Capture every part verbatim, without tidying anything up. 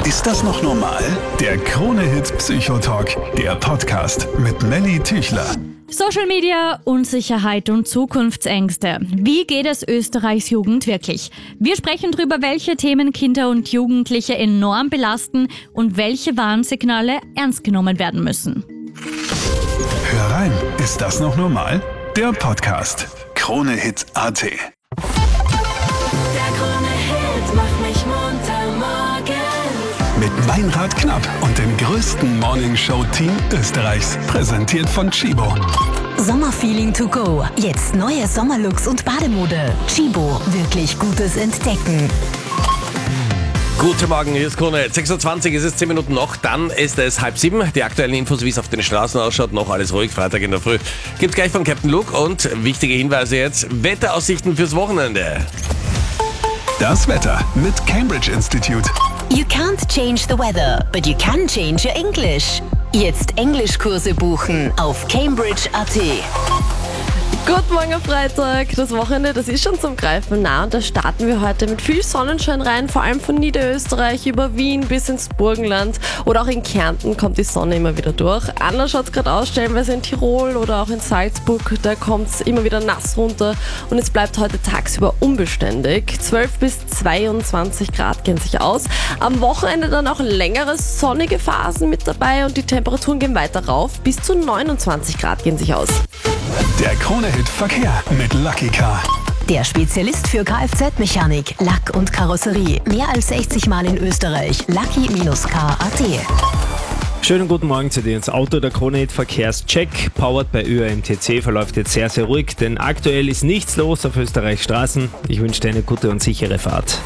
Ist das noch normal? Der Krone-Hit Psychotalk, der Podcast mit Nelly Tüchler. Social Media, Unsicherheit und Zukunftsängste. Wie geht es Österreichs Jugend wirklich? Wir sprechen darüber, welche Themen Kinder und Jugendliche enorm belasten und welche Warnsignale ernst genommen werden müssen. Hör rein, ist das noch normal? Der Podcast. Krone-Hit Punkt a t. Der Krone-Hit macht mich munter morgen. Mit Meinrad Knapp und dem größten Morningshow-Team Österreichs. Präsentiert von Chibo. Sommerfeeling to go. Jetzt neue Sommerlooks und Bademode. Chibo, wirklich gutes Entdecken. Guten Morgen, hier ist Krone. sechs Uhr zwanzig, es ist zehn Minuten noch, dann ist es halb sieben. Die aktuellen Infos, wie es auf den Straßen ausschaut, noch alles ruhig, Freitag in der Früh. Gibt's gleich von Captain Luke und wichtige Hinweise jetzt, Wetteraussichten fürs Wochenende. Das Wetter mit Cambridge Institute. You can't change the weather, but you can change your English. Jetzt Englischkurse buchen auf Cambridge Punkt a t. Guten Morgen, Freitag. Das Wochenende, das ist schon zum Greifen nah und da starten wir heute mit viel Sonnenschein rein, vor allem von Niederösterreich über Wien bis ins Burgenland oder auch in Kärnten kommt die Sonne immer wieder durch. Anders schaut es gerade aus, stellenweise in Tirol oder auch in Salzburg, da kommt es immer wieder nass runter und es bleibt heute tagsüber unbeständig. zwölf bis zweiundzwanzig Grad gehen sich aus. Am Wochenende dann auch längere sonnige Phasen mit dabei und die Temperaturen gehen weiter rauf. Bis zu neunundzwanzig Grad gehen sich aus. Der Krone-Hit Verkehr mit Lucky Car. Der Spezialist für Kfz-Mechanik, Lack und Karosserie. Mehr als sechzig Mal in Österreich. Lucky Car Punkt a t. Schönen guten Morgen zu dir ins Auto. Der Krone-Hit Verkehrscheck, powered bei Ö A M T C, verläuft jetzt sehr, sehr ruhig, denn aktuell ist nichts los auf Österreichs Straßen. Ich wünsche dir eine gute und sichere Fahrt.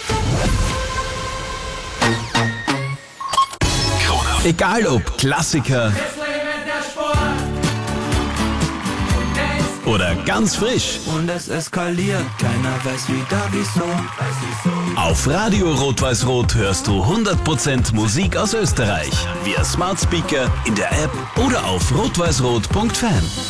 Egal ob Klassiker oder ganz frisch. Und es eskaliert, keiner weiß wieder wieso. Auf Radio Rot-Weiß-Rot hörst du hundert Prozent Musik aus Österreich. Via Smart Speaker, in der App oder auf rot weiß rot punkt fan.